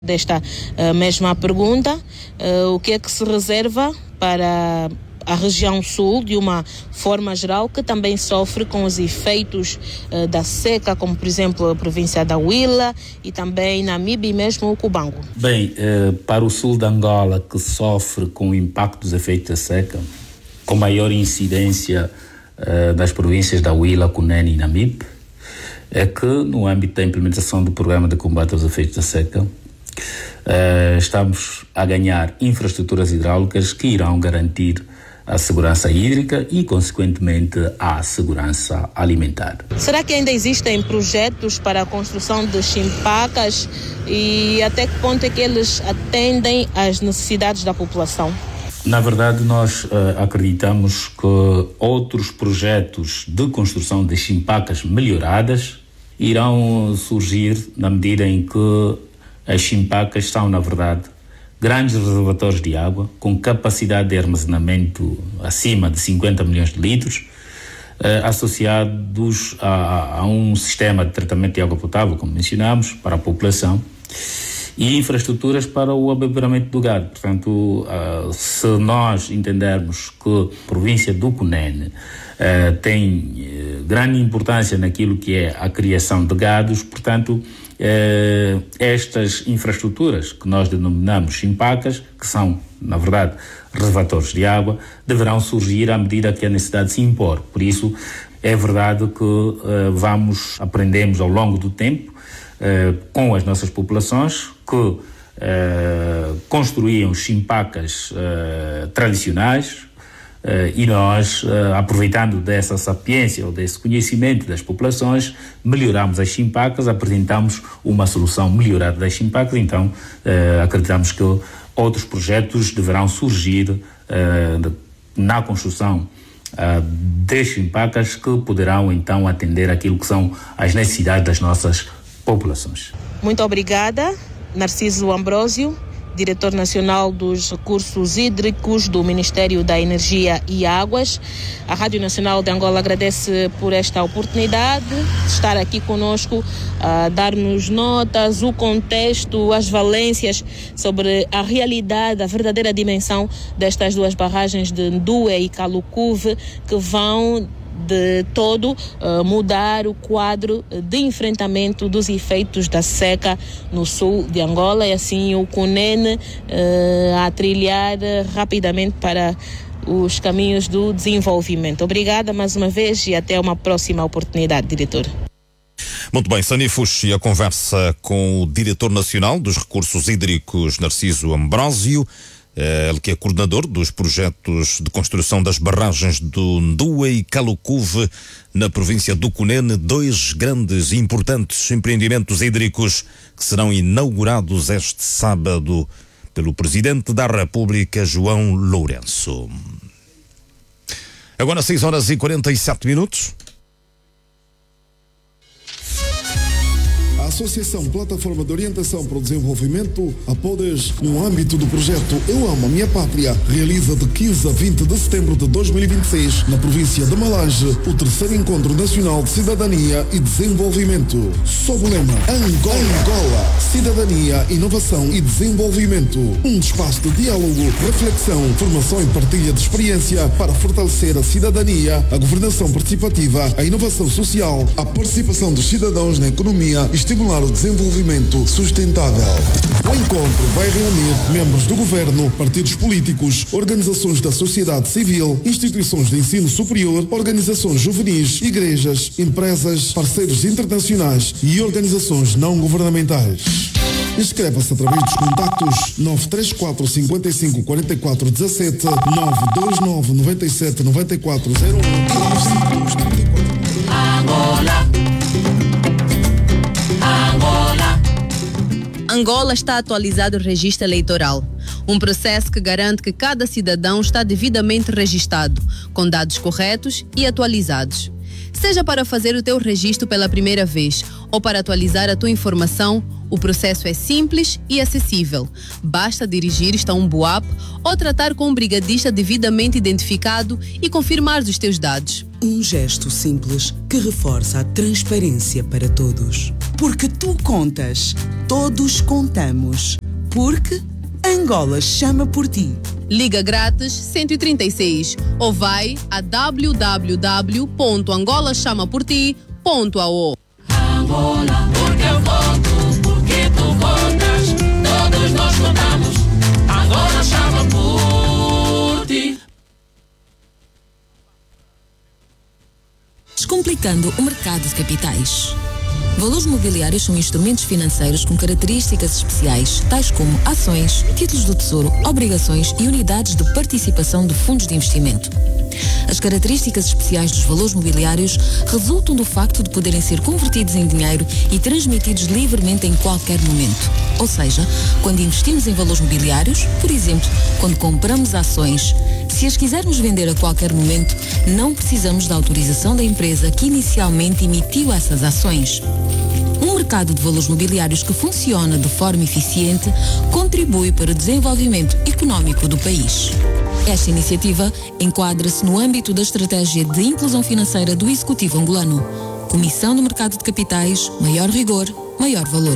desta mesma pergunta, o que é que se reserva para a região sul, de uma forma geral, que também sofre com os efeitos da seca, como por exemplo a província da Huila e também Namibe e mesmo o Cubango? Bem, para o sul de Angola, que sofre com o impacto dos efeitos da seca, com maior incidência das províncias da Huila, Cunene e Namibe, é que no âmbito da implementação do programa de combate aos efeitos da seca, estamos a ganhar infraestruturas hidráulicas que irão garantir a segurança hídrica e, consequentemente, a segurança alimentar. Será que ainda existem projetos para a construção de chimpacas e até que ponto é que eles atendem às necessidades da população? Na verdade, nós acreditamos que outros projetos de construção de chimpacas melhoradas irão surgir na medida em que as chimpacas são, na verdade, grandes reservatórios de água com capacidade de armazenamento acima de 50 milhões de litros, associados a um sistema de tratamento de água potável, como mencionámos, para a população, e infraestruturas para o abeberamento do gado. Portanto, se nós entendermos que a província do Cunene tem grande importância naquilo que é a criação de gados, portanto, estas infraestruturas que nós denominamos chimpacas, que são, na verdade, reservatórios de água, deverão surgir à medida que a necessidade se impor. Por isso, é verdade que aprendemos ao longo do tempo com as nossas populações que construíam chimpacas tradicionais, e nós, aproveitando dessa sapiência ou desse conhecimento das populações, melhoramos as chimpacas, apresentamos uma solução melhorada das chimpacas. Então, acreditamos que outros projetos deverão surgir na construção de chimpacas que poderão, então, atender aquilo que são as necessidades das nossas populações. Muito obrigada, Narciso Ambrósio, diretor nacional dos recursos hídricos do Ministério da Energia e Águas. A Rádio Nacional de Angola agradece por esta oportunidade de estar aqui conosco, a dar-nos notas, o contexto, as valências sobre a realidade, a verdadeira dimensão destas duas barragens de Ndue e Calucuve, que vão de todo mudar o quadro de enfrentamento dos efeitos da seca no sul de Angola, e assim o Cunene a trilhar rapidamente para os caminhos do desenvolvimento. Obrigada mais uma vez e até uma próxima oportunidade, diretor. Muito bem, Sanifus, e a conversa com o diretor nacional dos recursos hídricos, Narciso Ambrósio, ele que é coordenador dos projetos de construção das barragens do Ndue e Calucuve na província do Cunene, dois grandes e importantes empreendimentos hídricos que serão inaugurados este sábado pelo Presidente da República, João Lourenço. Agora 6h47. A Associação Plataforma de Orientação para o Desenvolvimento, a PODES, no âmbito do projeto Eu Amo a Minha Pátria, realiza de 15 a 20 de setembro de 2026, na província de Malange, o terceiro Encontro Nacional de Cidadania e Desenvolvimento. Sob o lema Angola, Cidadania, Inovação e Desenvolvimento. Um espaço de diálogo, reflexão, formação e partilha de experiência para fortalecer a cidadania, a governação participativa, a inovação social, a participação dos cidadãos na economia e estimular o desenvolvimento sustentável. O encontro vai reunir membros do governo, partidos políticos, organizações da sociedade civil, instituições de ensino superior, organizações juvenis, igrejas, empresas, parceiros internacionais e organizações não governamentais. Inscreva-se através dos contactos 934 55 44 17, 929 97 94 01. Angola. Angola está atualizado o registro eleitoral, um processo que garante que cada cidadão está devidamente registado, com dados corretos e atualizados. Seja para fazer o teu registro pela primeira vez ou para atualizar a tua informação, o processo é simples e acessível. Basta dirigir-te a um BUAP ou tratar com um brigadista devidamente identificado e confirmar os teus dados. Um gesto simples que reforça a transparência para todos. Porque tu contas, todos contamos. Porque Angola chama por ti. Liga grátis 136 ou vai a www.angolachamaporti.ao. Angola, porque eu voto, porque tu votas, todos nós contamos. Angola chama por ti. Descomplicando o mercado de capitais. Valores mobiliários são instrumentos financeiros com características especiais, tais como ações, títulos do Tesouro, obrigações e unidades de participação de fundos de investimento. As características especiais dos valores mobiliários resultam do facto de poderem ser convertidos em dinheiro e transmitidos livremente em qualquer momento. Ou seja, quando investimos em valores mobiliários, por exemplo, quando compramos ações, se as quisermos vender a qualquer momento, não precisamos da autorização da empresa que inicialmente emitiu essas ações. Um mercado de valores mobiliários que funciona de forma eficiente contribui para o desenvolvimento econômico do país. Esta iniciativa enquadra-se no âmbito da Estratégia de Inclusão Financeira do Executivo angolano. Comissão do Mercado de Capitais, maior rigor, maior valor.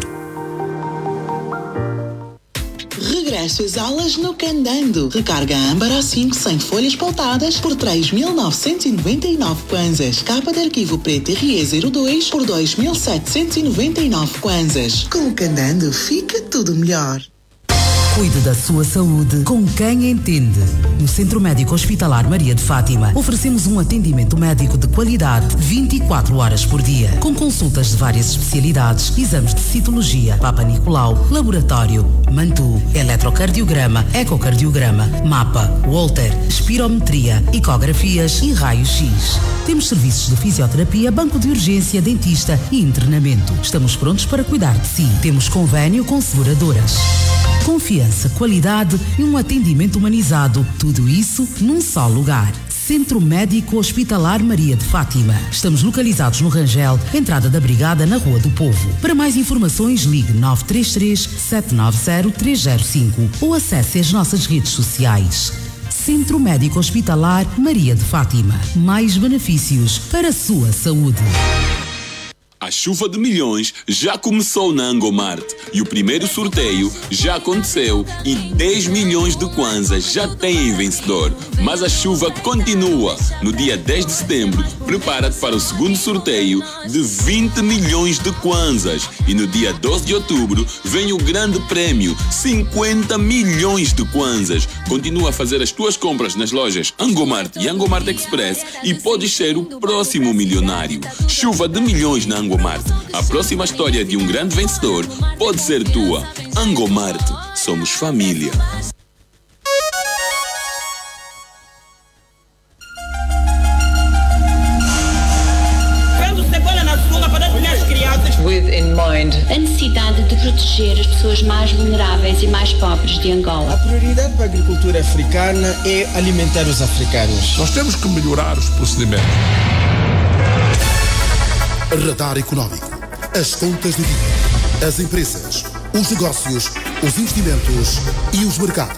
Regresso às aulas no Candando. Recarga âmbar A5 sem folhas pautadas por 3.999 kwanzas. Capa de arquivo preto RE02 por 2.799 kwanzas. Com o Candando fica tudo melhor. Cuide da sua saúde com quem entende. No Centro Médico Hospitalar Maria de Fátima, oferecemos um atendimento médico de qualidade 24 horas por dia, com consultas de várias especialidades, exames de citologia, Papa Nicolau, laboratório, Mantu, eletrocardiograma, ecocardiograma, mapa, Holter, espirometria, ecografias e raio-x. Temos serviços de fisioterapia, banco de urgência, dentista e internamento. Estamos prontos para cuidar de si. Temos convênio com seguradoras. Confiança, qualidade e um atendimento humanizado. Tudo isso num só lugar. Centro Médico Hospitalar Maria de Fátima. Estamos localizados no Rangel, entrada da Brigada, na Rua do Povo. Para mais informações, ligue 933-790-305 ou acesse as nossas redes sociais. Centro Médico Hospitalar Maria de Fátima. Mais benefícios para a sua saúde. A chuva de milhões já começou na Angomart e o primeiro sorteio já aconteceu e 10 milhões de kwanzas já têm vencedor. Mas a chuva continua. No dia 10 de setembro, prepara-te para o segundo sorteio de 20 milhões de kwanzas. E no dia 12 de outubro vem o grande prémio, 50 milhões de kwanzas. Continua a fazer as tuas compras nas lojas Angomart e Angomart Express e podes ser o próximo milionário. Chuva de milhões na Angomart. A próxima história de um grande vencedor pode ser tua. Angomart, somos família. With in mind a necessidade de proteger as pessoas mais vulneráveis e mais pobres de Angola. A prioridade para a agricultura africana é alimentar os africanos. Nós temos que melhorar os procedimentos. Radar Económico. As contas do dia. As empresas, os negócios, os investimentos e os mercados.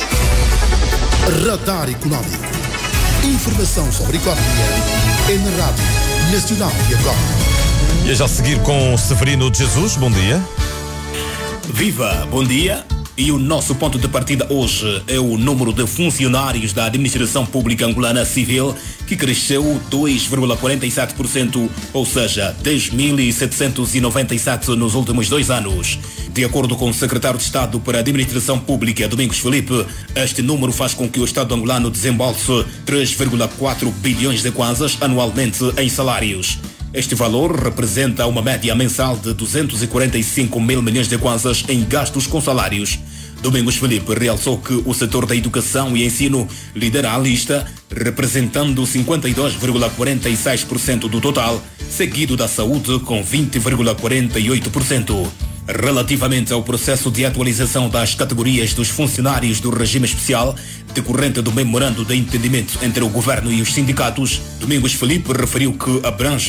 Radar Económico. Informação sobre economia é na Rádio Nacional de Angola. E já a seguir com Severino de Jesus. Bom dia. Viva, bom dia. E o nosso ponto de partida hoje é o número de funcionários da Administração Pública Angolana Civil, que cresceu 2,47%, ou seja, 10.797 nos últimos 2 anos. De acordo com o secretário de Estado para a Administração Pública, Domingos Felipe, este número faz com que o Estado angolano desembolse 3,4 bilhões de kwanzas anualmente em salários. Este valor representa uma média mensal de 245 mil milhões de kwanzas em gastos com salários. Domingos Felipe realçou que o setor da educação e ensino lidera a lista, representando 52,46% do total, seguido da saúde com 20,48%. Relativamente ao processo de atualização das categorias dos funcionários do regime especial, decorrente do memorando de entendimento entre o governo e os sindicatos, Domingos Felipe referiu que abrange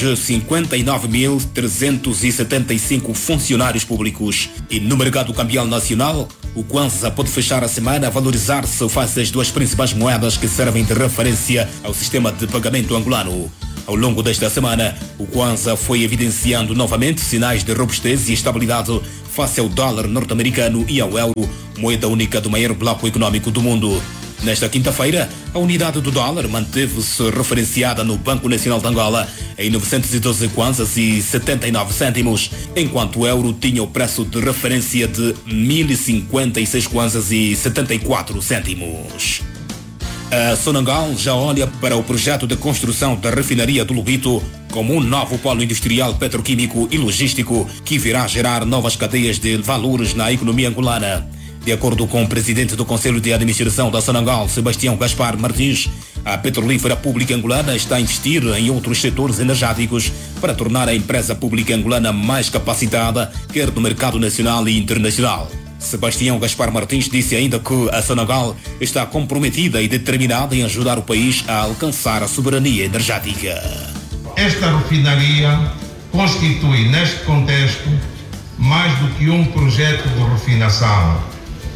59.375 funcionários públicos. E no mercado cambial nacional, o kwanza pode fechar a semana a valorizar-se face às duas principais moedas que servem de referência ao sistema de pagamento angolano. Ao longo desta semana, o Kwanza foi evidenciando novamente sinais de robustez e estabilidade face ao dólar norte-americano e ao euro, moeda única do maior bloco econômico do mundo. Nesta quinta-feira, a unidade do dólar manteve-se referenciada no Banco Nacional de Angola em 912 kwanzas e 79 cêntimos, enquanto o euro tinha o preço de referência de 1056 kwanzas e 74 cêntimos. A Sonangol já olha para o projeto de construção da refinaria do Lubito como um novo polo industrial, petroquímico e logístico que virá gerar novas cadeias de valores na economia angolana. De acordo com o presidente do Conselho de Administração da Sonangol, Sebastião Gaspar Martins, a petrolífera pública angolana está a investir em outros setores energéticos para tornar a empresa pública angolana mais capacitada, quer no mercado nacional e internacional. Sebastião Gaspar Martins disse ainda que a Sonangol está comprometida e determinada em ajudar o país a alcançar a soberania energética. Esta refinaria constitui, neste contexto, mais do que um projeto de refinação.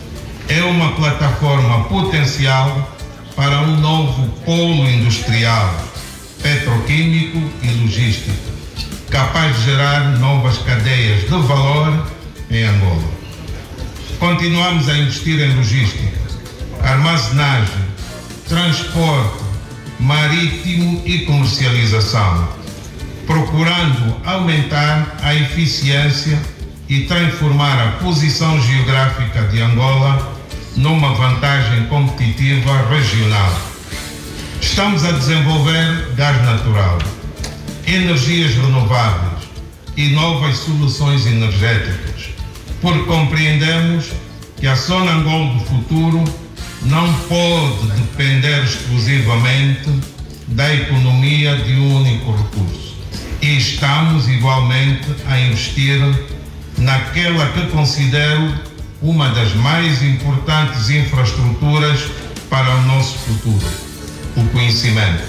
É uma plataforma potencial para um novo polo industrial, petroquímico e logístico, capaz de gerar novas cadeias de valor em Angola. Continuamos a investir em logística, armazenagem, transporte marítimo e comercialização, procurando aumentar a eficiência e transformar a posição geográfica de Angola numa vantagem competitiva regional. Estamos a desenvolver gás natural, energias renováveis e novas soluções energéticas, porque compreendemos que a Sonangol do futuro não pode depender exclusivamente da economia de um único recurso. E estamos igualmente a investir naquela que considero uma das mais importantes infraestruturas para o nosso futuro, o conhecimento.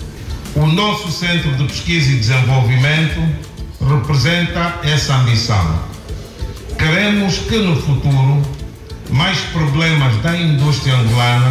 O nosso Centro de Pesquisa e Desenvolvimento representa essa ambição. Queremos que no futuro mais problemas da indústria angolana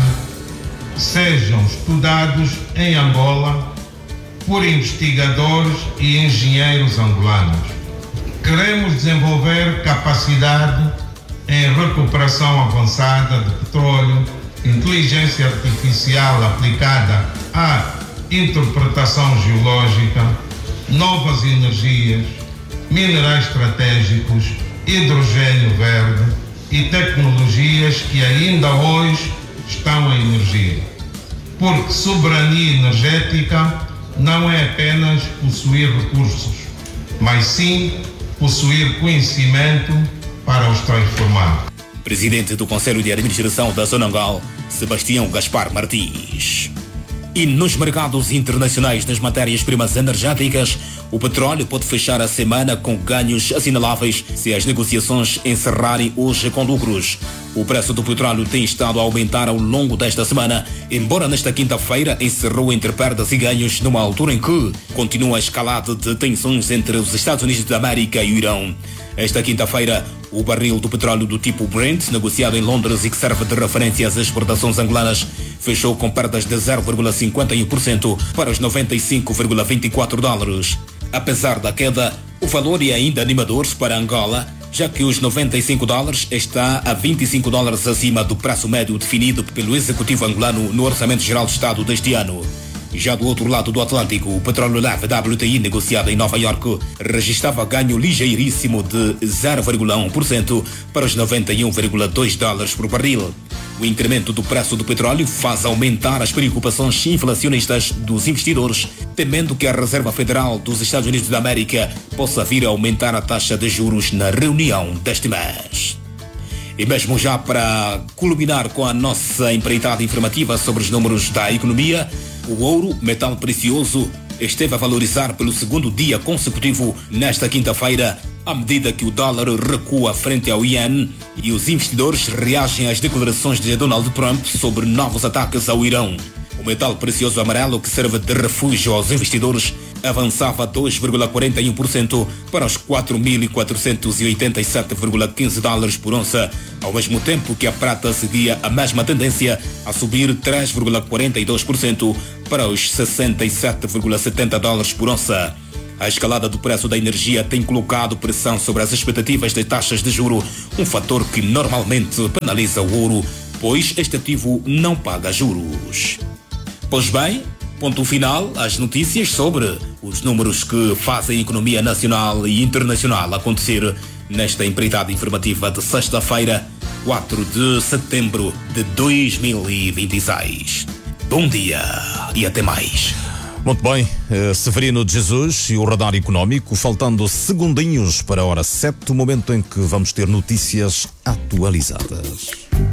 sejam estudados em Angola por investigadores e engenheiros angolanos. Queremos desenvolver capacidade em recuperação avançada de petróleo, inteligência artificial aplicada à interpretação geológica, novas energias, minerais estratégicos, hidrogênio verde e tecnologias que ainda hoje estão em emergir. Porque soberania energética não é apenas possuir recursos, mas sim possuir conhecimento para os transformar. Presidente do Conselho de Administração da Sonangol, Sebastião Gaspar Martins. E nos mercados internacionais das matérias-primas energéticas, o petróleo pode fechar a semana com ganhos assinaláveis se as negociações encerrarem hoje com lucros. O preço do petróleo tem estado a aumentar ao longo desta semana, embora nesta quinta-feira encerrou entre perdas e ganhos numa altura em que continua a escalada de tensões entre os Estados Unidos da América e o Irão. Esta quinta-feira, o barril do petróleo do tipo Brent, negociado em Londres e que serve de referência às exportações angolanas, fechou com perdas de 0,51% para os $95,24. Apesar da queda, o valor é ainda animador para Angola, já que os $95 está a $25 acima do preço médio definido pelo Executivo angolano no Orçamento Geral do Estado deste ano. Já do outro lado do Atlântico, o petróleo leve WTI negociado em Nova Iorque registrava ganho ligeiríssimo de 0,1% para os $91,2 por barril. O incremento do preço do petróleo faz aumentar as preocupações inflacionistas dos investidores, temendo que a Reserva Federal dos Estados Unidos da América possa vir a aumentar a taxa de juros na reunião deste mês. E mesmo já para culminar com a nossa empreitada informativa sobre os números da economia, o ouro, metal precioso, esteve a valorizar pelo segundo dia consecutivo nesta quinta-feira, à medida que o dólar recua frente ao iene e os investidores reagem às declarações de Donald Trump sobre novos ataques ao Irão. O metal precioso amarelo, que serve de refúgio aos investidores, avançava 2,41% para os 4.487,15 dólares por onça, ao mesmo tempo que a prata seguia a mesma tendência a subir 3,42% para os 67,70 dólares por onça. A escalada do preço da energia tem colocado pressão sobre as expectativas de taxas de juro, um fator que normalmente penaliza o ouro, pois este ativo não paga juros. Pois bem, ponto final às notícias sobre os números que fazem a economia nacional e internacional acontecer nesta empreitada informativa de sexta-feira, 4 de setembro de 2026. Bom dia e até mais. Muito bem, Severino de Jesus e o Radar Económico, faltando segundinhos para a hora 7, o momento em que vamos ter notícias atualizadas.